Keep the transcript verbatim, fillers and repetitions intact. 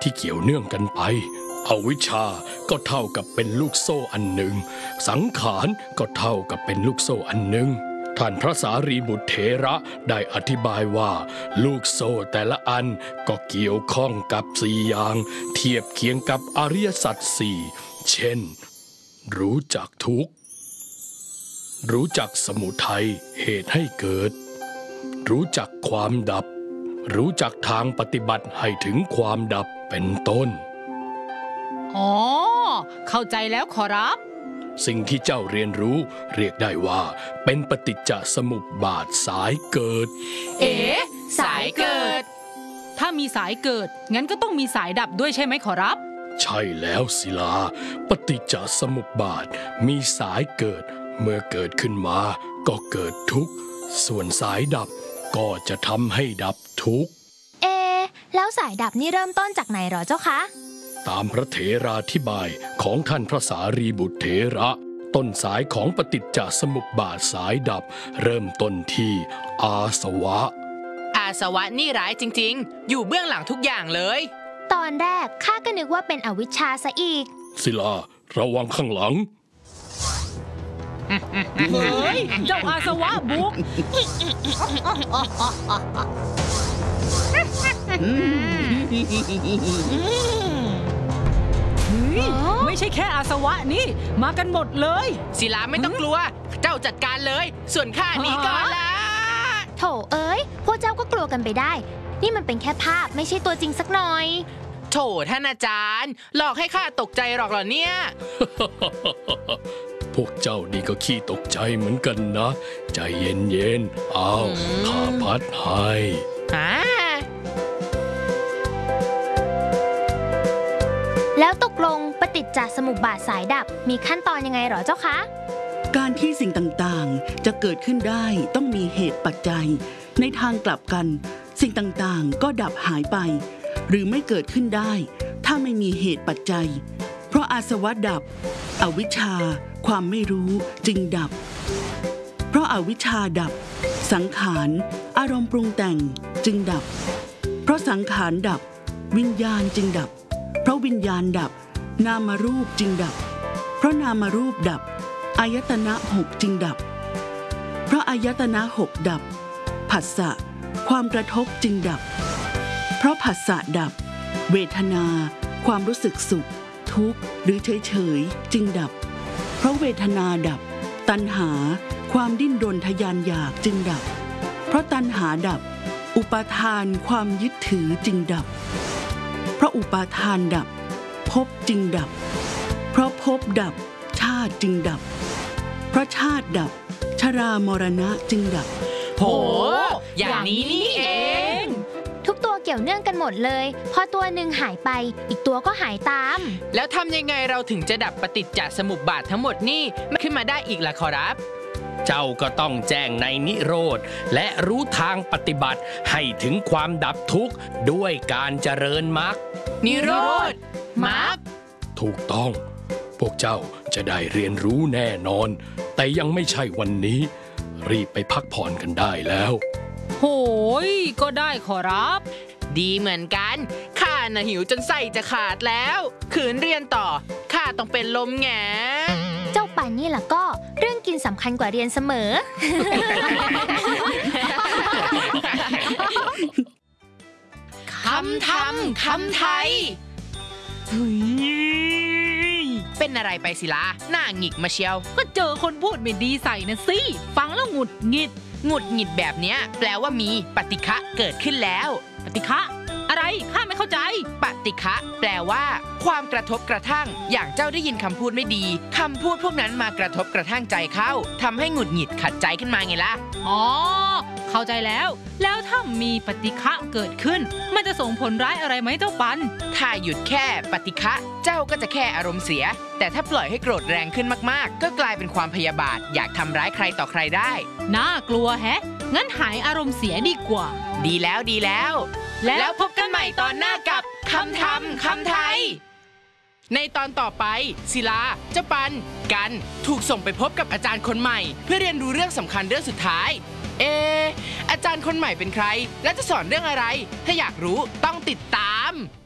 ที่เกี่ยวเนื่องกันไปอวิชชาก็เท่ากับเป็นลูกโซ่อันหนึ่งสังขารก็เท่ากับเป็นลูกโซ่อันหนึ่งท่านพระสารีบุตรเถระได้อธิบายว่าลูกโซ่แต่ละอันก็เกี่ยวข้องกับสี่อย่างเทียบเคียงกับอริยสัจสี่เช่นรู้จักทุกข์รู้จักสมุทัยเหตุให้เกิดรู้จักความดับรู้จักทางปฏิบัติให้ถึงความดับเป็นต้นอ๋อเข้าใจแล้วขอรับสิ่งที่เจ้าเรียนรู้เรียกได้ว่าเป็นปฏิจจสมุปบาทสายเกิดเอ๋สายเกิดถ้ามีสายเกิดงั้นก็ต้องมีสายดับด้วยใช่ไหมขอรับใช่แล้วศิลาปฏิจจสมุปบาทมีสายเกิดเมื่อเกิดขึ้นมาก็เกิดทุกข์ส่วนสายดับก็จะทำให้ดับทุกข์เอแล้วสายดับนี่เริ่มต้นจากไหนหรอเจ้าคะตามพระเถราธิบายของท่านพระสารีบุตรเถระต้นสายของปฏิจจสมุปบาทสายดับเริ่มต้นที่อาสวะอาสวะนี่ร้ายจริงๆอยู่เบื้องหลังทุกอย่างเลยตอนแรกข้าก็นึกว่าเป็นอวิชชาซะอีกศิลาระวังข้างหลังเฮ้ยเจ้าอาสวะบุกไม่ใช่แค่อาสวะนี่มากันหมดเลยศิลาไม่ต้องกลัวเจ้าจัดการเลยส่วนข้านี้ก่อนละโถเอ้ยพวกเจ้าก็กลัวกันไปได้นี่มันเป็นแค่ภาพไม่ใช่ตัวจริงสักหน่อยโถท่านอาจารย์หลอกให้ข้าตกใจหรอกเหรอเนี่ยพวกเจ้านี่ก็ขี้ตกใจเหมือนกันนะใจเย็นๆอ้าวข้าพัดให้แล้วตกลงปฏิจจสมุปบาทสายดับมีขั้นตอนยังไงหรอเจ้าคะการที่สิ่งต่างๆจะเกิดขึ้นได้ต้องมีเหตุปัจจัยในทางกลับกันสิ่งต่างๆก็ดับหายไปหรือไม่เกิดขึ้นได้ถ้าไม่มีเหตุปัจจัยเพราะอาสวะดับอวิชชาความไม่รู้จึงดับเพราะอาวิชชาดับสังขารอารมณ์ปรุงแต่งจึงดับเพราะสังขารดับวิญญาณจึงดับเพราะวิญญาณดับนามรูปจึงดับเพราะนามรูปดับอายตนะหกจึงดับเพราะอายตนะหกดับผัสสะความกระทบจึงดับเพราะผัสสะดับเวทนาความรู้สึกสุขทุกข์หรือเฉยๆจึงดับเพราะเวทนาดับตัณหาความดิ้นรนทยานอยากจึงดับเพราะตัณหาดับอุปาทานความยึดถือจึงดับเพราะอุปาทานดับภพจึงดับเพราะภพดับชาติจึงดับเพราะชาติดับชรามรณะจึงดับโหอย่างนี้นี่เองทุกตัวเกี่ยวเนื่องกันหมดเลยพอตัวหนึ่งหายไปอีกตัวก็หายตามแล้วทำยังไงเราถึงจะดับปฏิจจสมุปบาททั้งหมดนี่ขึ้นมาได้อีกล่ะขอรับเจ้าก็ต้องแจ้งในนิโรธและรู้ทางปฏิบัติให้ถึงความดับทุกข์ด้วยการเจริญมรรคนิโรธมรรคถูกต้องพวกเจ้าจะได้เรียนรู้แน่นอนแต่ยังไม่ใช่วันนี้รีบไปพักผ่อนกันได้แล้วโหยก็ได้ขอรับดีเหมือนกันข้าน่ะหิวจนไส้จะขาดแล้วขืนเรียนต่อข้าต้องเป็นลมแง่เจ้าปันนี่ล่ะก็เรื่องกินสำคัญกว่าเรียนเสมอคำทำคำไทยเป็นอะไรไปศิลาหน้าหงิกมาเชียวก็เจอคนพูดไม่ดีใส่นะสิฟังแล้วหงุดหงิดหงุดหงิดแบบเนี้ยแปลว่ามีปฏิฆะเกิดขึ้นแล้วปฏิฆะอะไรข้าไม่เข้าใจปฏิฆะแปลว่าความกระทบกระทั่งอย่างเจ้าได้ยินคำพูดไม่ดีคำพูดพวกนั้นมากระทบกระทั่งใจเข้าทำให้หงุดหงิดขัดใจขึ้นมาไงล่ะอ๋อเข้าใจแล้วแล้วถ้ามีปฏิฆะเกิดขึ้นมันจะส่งผลร้ายอะไรไหมเจ้าปันถ้าหยุดแค่ปฏิฆะเจ้าก็จะแค่อารมณ์เสียแต่ถ้าปล่อยให้โกรธแรงขึ้นมากๆก็กลายเป็นความพยาบาทอยากทำร้ายใครต่อใครได้น่ากลัวแฮะงั้นหายอารมณ์เสียดีกว่าดีแล้วดีแล้วแล้วพบกันใหม่ตอนหน้ากับคำทำคำไทยในตอนต่อไปศิลาเจ้าปันกันถูกส่งไปพบกับอาจารย์คนใหม่เพื่อเรียนรู้เรื่องสำคัญเรื่องสุดท้ายเออาจารย์คนใหม่เป็นใครและจะสอนเรื่องอะไรถ้าอยากรู้ต้องติดตาม